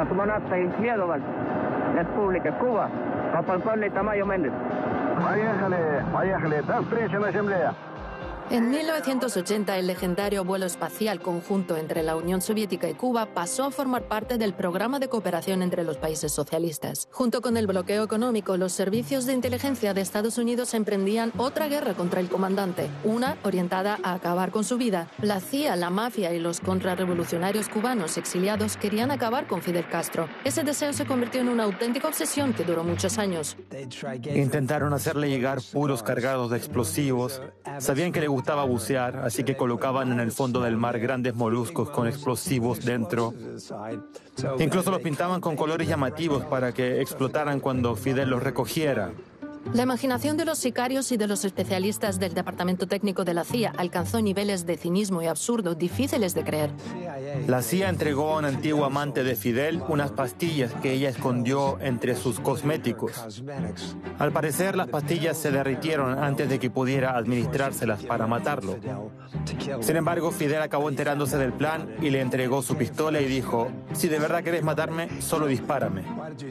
Cosmonauta Miedoval, República Cuba, Papalcón y Tamayo Méndez. Поехали, до встречи на Земле. En 1980, el legendario vuelo espacial conjunto entre la Unión Soviética y Cuba pasó a formar parte del programa de cooperación entre los países socialistas. Junto con el bloqueo económico, los servicios de inteligencia de Estados Unidos emprendían otra guerra contra el comandante, una orientada a acabar con su vida. La CIA, la mafia y los contrarrevolucionarios cubanos exiliados querían acabar con Fidel Castro. Ese deseo se convirtió en una auténtica obsesión que duró muchos años. Intentaron hacerle llegar puros cargados de explosivos. Sabían que le gustaba bucear, así que colocaban en el fondo del mar grandes moluscos con explosivos dentro. Incluso los pintaban con colores llamativos para que explotaran cuando Fidel los recogiera. La imaginación de los sicarios y de los especialistas del Departamento Técnico de la CIA alcanzó niveles de cinismo y absurdo difíciles de creer. La CIA entregó a un antiguo amante de Fidel unas pastillas que ella escondió entre sus cosméticos. Al parecer, las pastillas se derritieron antes de que pudiera administrárselas para matarlo. Sin embargo, Fidel acabó enterándose del plan y le entregó su pistola y dijo: «Si de verdad querés matarme, solo dispárame».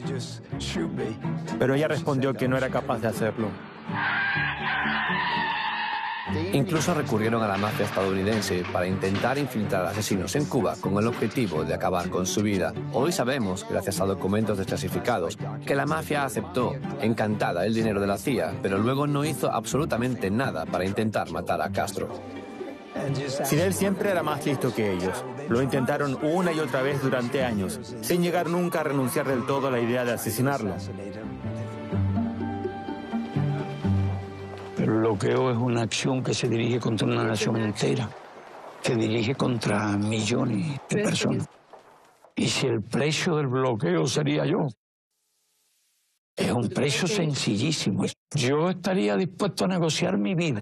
Pero ella respondió que no era capaz de hacerlo. Incluso recurrieron a la mafia estadounidense para intentar infiltrar asesinos en Cuba con el objetivo de acabar con su vida. Hoy sabemos, gracias a documentos desclasificados, que la mafia aceptó, encantada, el dinero de la CIA, pero luego no hizo absolutamente nada para intentar matar a Castro. Fidel siempre era más listo que ellos. Lo intentaron una y otra vez durante años, sin llegar nunca a renunciar del todo a la idea de asesinarlo. Pero el bloqueo es una acción que se dirige contra una nación entera, se dirige contra millones de personas. Y si el precio del bloqueo sería yo, es un precio sencillísimo. Yo estaría dispuesto a negociar mi vida.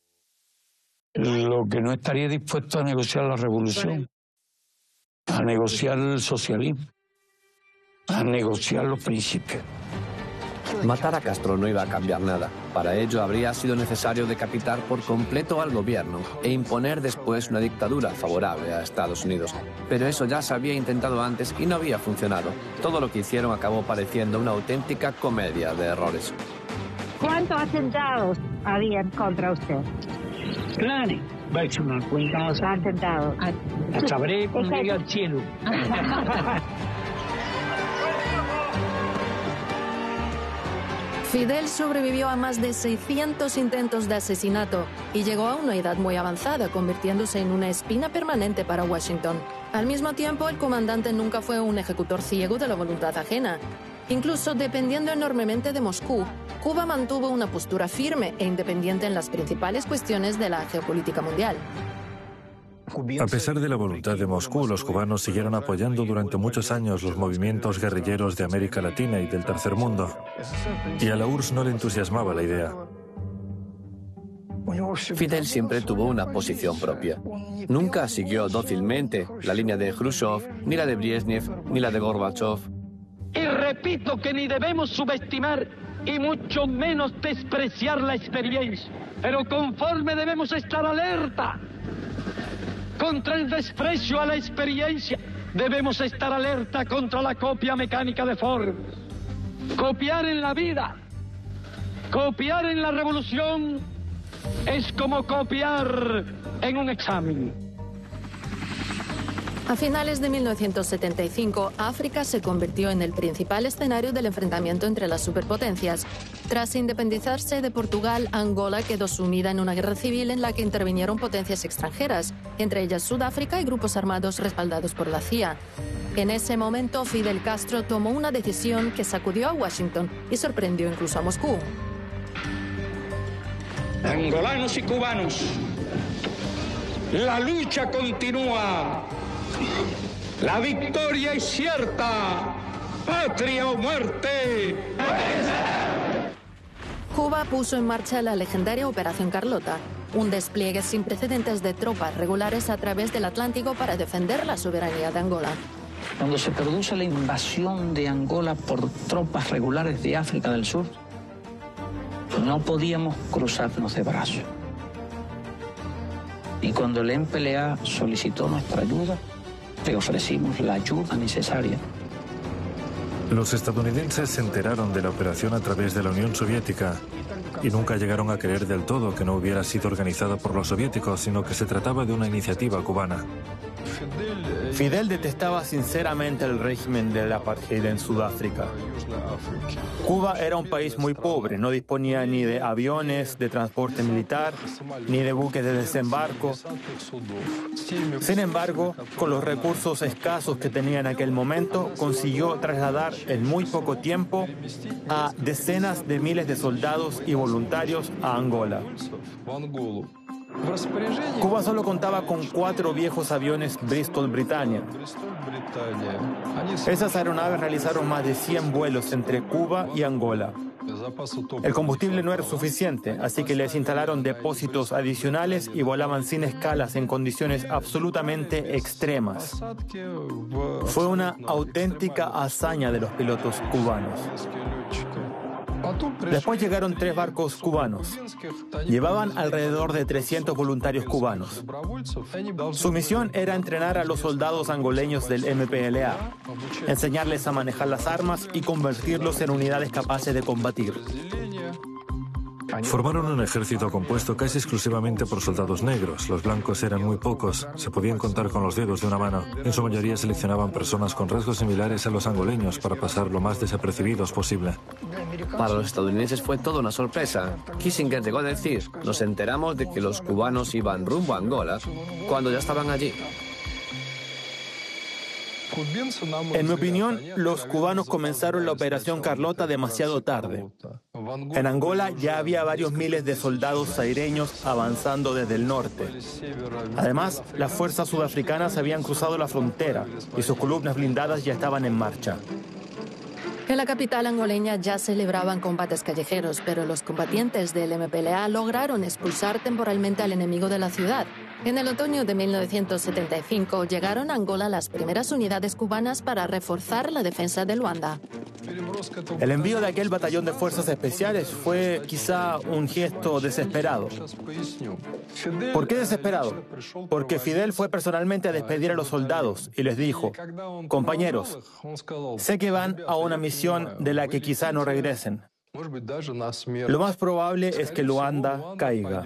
Lo que no estaría dispuesto a negociar la revolución, a negociar el socialismo, a negociar los principios. Matar a Castro no iba a cambiar nada. Para ello habría sido necesario decapitar por completo al gobierno e imponer después una dictadura favorable a Estados Unidos. Pero eso ya se había intentado antes y no había funcionado. Todo lo que hicieron acabó pareciendo una auténtica comedia de errores. ¿Cuántos atentados habían contra usted? Planes. Va a echar una cuenta. Atentados. Sabré cuando llegue al cielo. Fidel sobrevivió a más de 600 intentos de asesinato y llegó a una edad muy avanzada, convirtiéndose en una espina permanente para Washington. Al mismo tiempo, el comandante nunca fue un ejecutor ciego de la voluntad ajena. Incluso dependiendo enormemente de Moscú, Cuba mantuvo una postura firme e independiente en las principales cuestiones de la geopolítica mundial. A pesar de la voluntad de Moscú, los cubanos siguieron apoyando durante muchos años los movimientos guerrilleros de América Latina y del Tercer Mundo. Y a la URSS no le entusiasmaba la idea. Fidel siempre tuvo una posición propia. Nunca siguió dócilmente la línea de Khrushchev, ni la de Brezhnev, ni la de Gorbachev. Y repito que ni debemos subestimar y mucho menos despreciar la experiencia, pero conforme debemos estar alerta contra el desprecio a la experiencia, debemos estar alerta contra la copia mecánica de formas. Copiar en la vida, copiar en la revolución, es como copiar en un examen. A finales de 1975, África se convirtió en el principal escenario del enfrentamiento entre las superpotencias. Tras independizarse de Portugal, Angola quedó sumida en una guerra civil en la que intervinieron potencias extranjeras, entre ellas Sudáfrica y grupos armados respaldados por la CIA. En ese momento, Fidel Castro tomó una decisión que sacudió a Washington y sorprendió incluso a Moscú. Angolanos y cubanos, la lucha continúa. La victoria es cierta. ¡Patria o muerte! Cuba puso en marcha la legendaria Operación Carlota, un despliegue sin precedentes de tropas regulares a través del Atlántico para defender la soberanía de Angola. Cuando se produce la invasión de Angola por tropas regulares de África del Sur, no podíamos cruzarnos de brazos. Y cuando el MPLA solicitó nuestra ayuda, le ofrecimos la ayuda necesaria Los estadounidenses se enteraron de la operación a través de la Unión Soviética y nunca llegaron a creer del todo que no hubiera sido organizada por los soviéticos, sino que se trataba de una iniciativa cubana. Fidel detestaba sinceramente el régimen del apartheid en Sudáfrica. Cuba era un país muy pobre, no disponía ni de aviones de transporte militar, ni de buques de desembarco. Sin embargo, con los recursos escasos que tenía en aquel momento, consiguió trasladar en muy poco tiempo a decenas de miles de soldados y voluntarios a Angola. Cuba solo contaba con 4 viejos aviones Bristol Britannia. Esas aeronaves realizaron más de 100 vuelos entre Cuba y Angola. El combustible no era suficiente, así que les instalaron depósitos adicionales y volaban sin escalas en condiciones absolutamente extremas. Fue una auténtica hazaña de los pilotos cubanos. Después llegaron 3 barcos cubanos. Llevaban alrededor de 300 voluntarios cubanos. Su misión era entrenar a los soldados angoleños del MPLA, enseñarles a manejar las armas y convertirlos en unidades capaces de combatir. Formaron un ejército compuesto casi exclusivamente por soldados negros. Los blancos eran muy pocos, se podían contar con los dedos de una mano. En su mayoría seleccionaban personas con rasgos similares a los angoleños para pasar lo más desapercibidos posible. Para los estadounidenses fue toda una sorpresa. Kissinger llegó a decir: nos enteramos de que los cubanos iban rumbo a Angola cuando ya estaban allí. En mi opinión, los cubanos comenzaron la Operación Carlota demasiado tarde. En Angola ya había varios miles de soldados zaireños avanzando desde el norte. Además, las fuerzas sudafricanas habían cruzado la frontera y sus columnas blindadas ya estaban en marcha. En la capital angoleña ya celebraban combates callejeros, pero los combatientes del MPLA lograron expulsar temporalmente al enemigo de la ciudad. En el otoño de 1975 llegaron a Angola las primeras unidades cubanas para reforzar la defensa de Luanda. El envío de aquel batallón de fuerzas especiales fue quizá un gesto desesperado. ¿Por qué desesperado? Porque Fidel fue personalmente a despedir a los soldados y les dijo: compañeros, sé que van a una misión de la que quizá no regresen. Lo más probable es que Luanda caiga.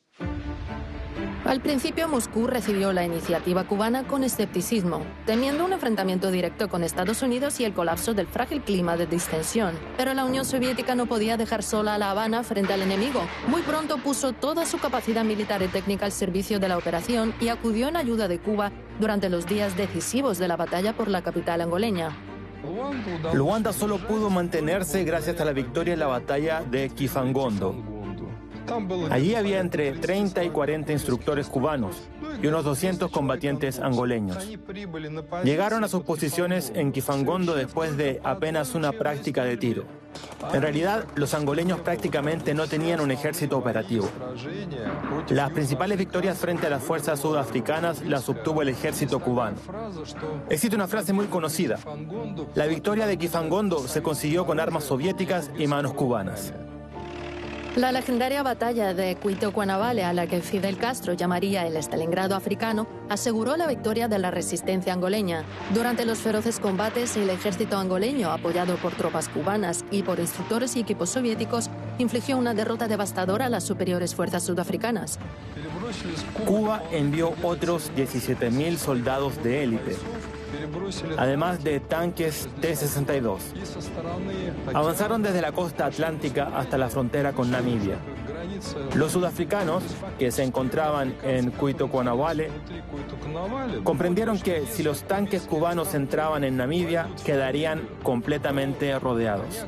Al principio, Moscú recibió la iniciativa cubana con escepticismo, temiendo un enfrentamiento directo con Estados Unidos y el colapso del frágil clima de distensión. Pero la Unión Soviética no podía dejar sola a La Habana frente al enemigo. Muy pronto puso toda su capacidad militar y técnica al servicio de la operación y acudió en ayuda de Cuba durante los días decisivos de la batalla por la capital angoleña. Luanda solo pudo mantenerse gracias a la victoria en la batalla de Kifangondo. Allí había entre 30 y 40 instructores cubanos y unos 200 combatientes angoleños. Llegaron a sus posiciones en Kifangondo después de apenas una práctica de tiro. En realidad, los angoleños prácticamente no tenían un ejército operativo. Las principales victorias frente a las fuerzas sudafricanas las obtuvo el ejército cubano. Existe una frase muy conocida: la victoria de Kifangondo se consiguió con armas soviéticas y manos cubanas. La legendaria batalla de Cuito Cuanavale, a la que Fidel Castro llamaría el Stalingrado africano, aseguró la victoria de la resistencia angoleña. Durante los feroces combates, el ejército angoleño, apoyado por tropas cubanas y por instructores y equipos soviéticos, infligió una derrota devastadora a las superiores fuerzas sudafricanas. Cuba envió otros 17.000 soldados de élite, además de tanques T-62. Avanzaron desde la costa atlántica hasta la frontera con Namibia. Los sudafricanos, que se encontraban en Cuito Cuanavale, comprendieron que si los tanques cubanos entraban en Namibia, quedarían completamente rodeados.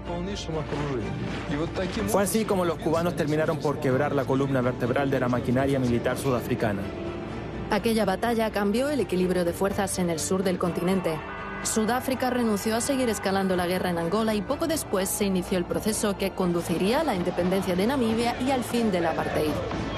Fue así como los cubanos terminaron por quebrar la columna vertebral de la maquinaria militar sudafricana. Aquella batalla cambió el equilibrio de fuerzas en el sur del continente. Sudáfrica renunció a seguir escalando la guerra en Angola y poco después se inició el proceso que conduciría a la independencia de Namibia y al fin del apartheid.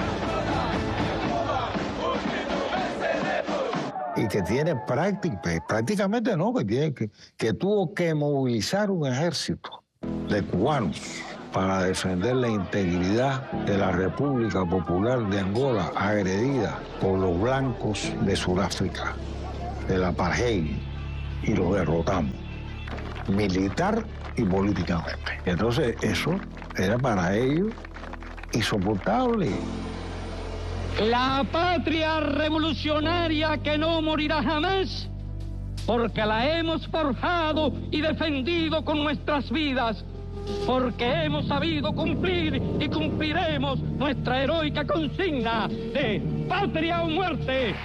Y que tiene prácticamente no, que tuvo que movilizar un ejército de cubanos para defender la integridad de la República Popular de Angola, agredida por los blancos de Sudáfrica, del apartheid, y los derrotamos. militar y políticamente. Entonces eso era para ellos insoportable. La patria revolucionaria que no morirá jamás, porque la hemos forjado y defendido con nuestras vidas, porque hemos sabido cumplir y cumpliremos nuestra heroica consigna de patria o muerte.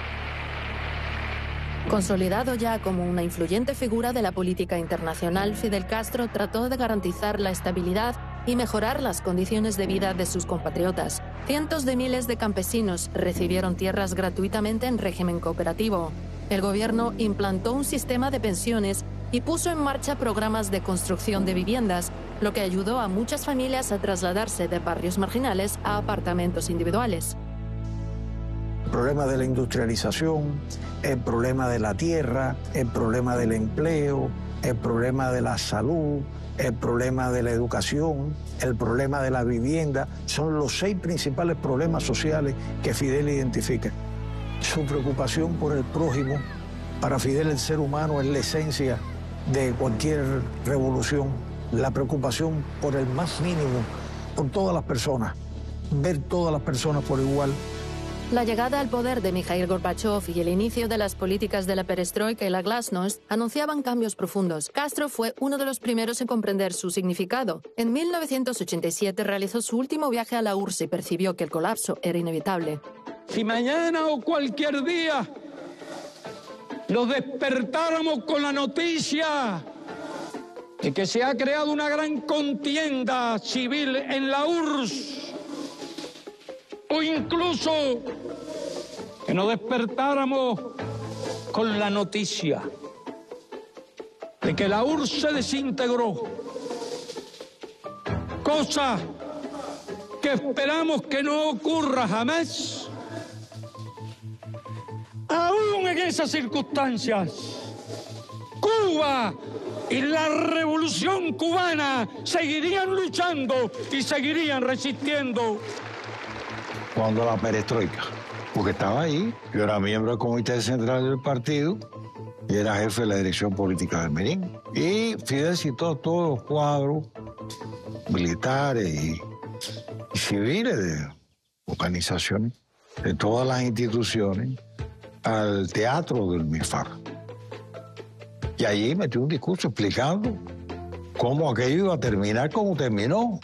Consolidado ya como una influyente figura de la política internacional, Fidel Castro trató de garantizar la estabilidad y mejorar las condiciones de vida de sus compatriotas. Cientos de miles de campesinos recibieron tierras gratuitamente en régimen cooperativo. El gobierno implantó un sistema de pensiones y puso en marcha programas de construcción de viviendas, lo que ayudó a muchas familias a trasladarse de barrios marginales a apartamentos individuales. El problema de la industrialización, el problema de la tierra, el problema del empleo, el problema de la salud, el problema de la educación, el problema de la vivienda, son los 6 principales problemas sociales que Fidel identifica. Su preocupación por el prójimo, para Fidel el ser humano es la esencia de cualquier revolución, la preocupación por el más mínimo, por todas las personas, ver todas las personas por igual. La llegada al poder de Mikhail Gorbachev y el inicio de las políticas de la perestroika y la glasnost anunciaban cambios profundos. Castro fue uno de los primeros en comprender su significado. En 1987 realizó su último viaje a la URSS y percibió que el colapso era inevitable. Si mañana o cualquier día nos despertáramos con la noticia de que se ha creado una gran contienda civil en la URSS, o incluso que nos despertáramos con la noticia de que la URSS se desintegró, cosa que esperamos que no ocurra jamás, aún en esas circunstancias, Cuba y la revolución cubana seguirían luchando y seguirían resistiendo. Cuando la perestroika, porque estaba ahí, yo era miembro del comité central del partido y era jefe de la dirección política del Merín. Y Fidel citó todos los cuadros militares y civiles de organizaciones, de todas las instituciones, al teatro del MIFAR. Y allí metió un discurso explicando cómo aquello iba a terminar como terminó.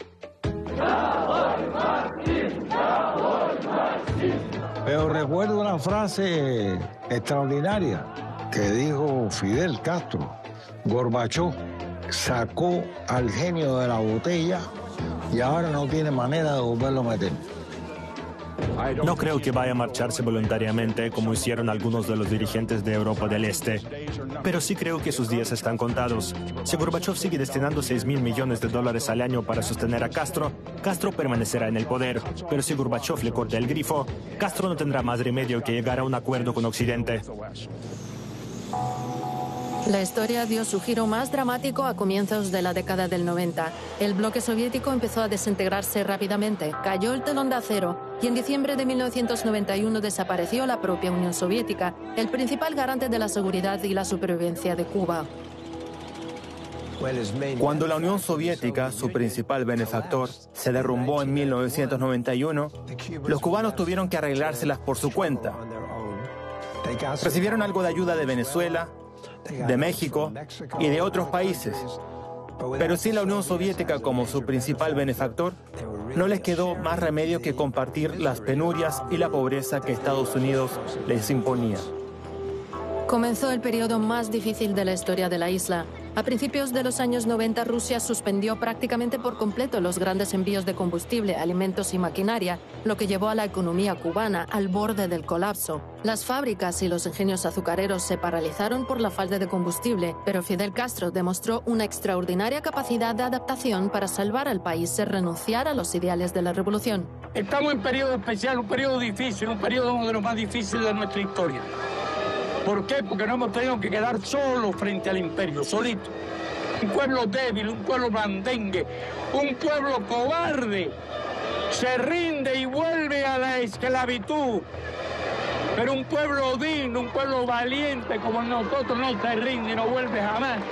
Pero recuerdo una frase extraordinaria que dijo Fidel Castro. Gorbachev sacó al genio de la botella y ahora no tiene manera de volverlo a meter. No creo que vaya a marcharse voluntariamente como hicieron algunos de los dirigentes de Europa del Este, pero sí creo que sus días están contados. Si Gorbachev sigue destinando $6.000 millones al año para sostener a Castro, Castro permanecerá en el poder. Pero si Gorbachev le corta el grifo, Castro no tendrá más remedio que llegar a un acuerdo con Occidente. La historia dio su giro más dramático a comienzos de la década del 90. El bloque soviético empezó a desintegrarse rápidamente, cayó el telón de acero y en diciembre de 1991 desapareció la propia Unión Soviética, el principal garante de la seguridad y la supervivencia de Cuba. Cuando la Unión Soviética, su principal benefactor, se derrumbó en 1991, los cubanos tuvieron que arreglárselas por su cuenta. Recibieron algo de ayuda de Venezuela, de México y de otros países. Pero sin la Unión Soviética como su principal benefactor, no les quedó más remedio que compartir las penurias y la pobreza que Estados Unidos les imponía. Comenzó el periodo más difícil de la historia de la isla. A principios de los años 90, Rusia suspendió prácticamente por completo los grandes envíos de combustible, alimentos y maquinaria, lo que llevó a la economía cubana al borde del colapso. Las fábricas y los ingenios azucareros se paralizaron por la falta de combustible, pero Fidel Castro demostró una extraordinaria capacidad de adaptación para salvar al país sin renunciar a los ideales de la revolución. Estamos en un periodo especial, un periodo difícil, un periodo uno de los más difíciles de nuestra historia. ¿Por qué? Porque no hemos tenido que quedar solos frente al imperio, solitos. Un pueblo débil, un pueblo blandengue, un pueblo cobarde. Se rinde y vuelve a la esclavitud. Pero un pueblo digno, un pueblo valiente como nosotros no se rinde y no vuelve jamás.